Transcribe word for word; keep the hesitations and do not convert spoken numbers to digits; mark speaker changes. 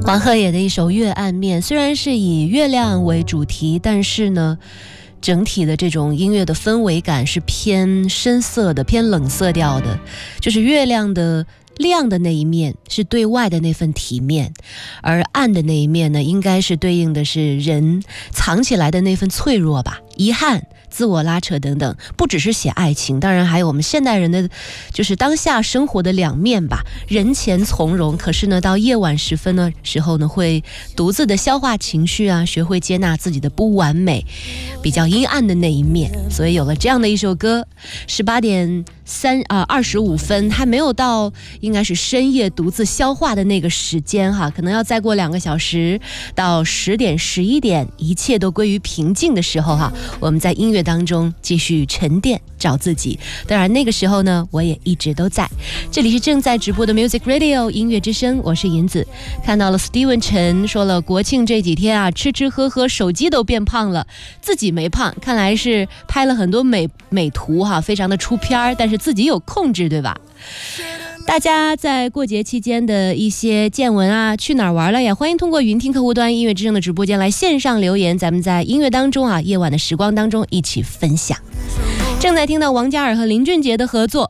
Speaker 1: 黄鹤野的一首《月暗面》，虽然是以月亮为主题，但是呢整体的这种音乐的氛围感是偏深色的，偏冷色调的，就是月亮的亮的那一面是对外的那份体面，而暗的那一面呢，应该是对应的是人藏起来的那份脆弱吧，遗憾、自我拉扯等等。不只是写爱情，当然还有我们现代人的就是当下生活的两面吧。人前从容，可是呢到夜晚时分的时候呢，会独自的消化情绪啊，学会接纳自己的不完美，比较阴暗的那一面。所以有了这样的一首歌，十八点三啊二十五分，还没有到应该是深夜独自消化的那个时间哈，可能要再过两个小时到十点十一点，一切都归于平静的时候哈，我们在音乐当中继续沉淀找自己。当然那个时候呢，我也一直都在。这里是正在直播的 Music Radio 音乐之声，我是银子。看到了 Steven 陈说了，国庆这几天啊，吃吃喝喝，手机都变胖了，自己没胖，看来是拍了很多美美图哈，非常的出片，但是自己有控制，对吧？大家在过节期间的一些见闻啊，去哪儿玩了呀？欢迎通过云听客户端音乐之声的直播间来线上留言，咱们在音乐当中啊，夜晚的时光当中一起分享。正在听到王嘉尔和林俊杰的合作，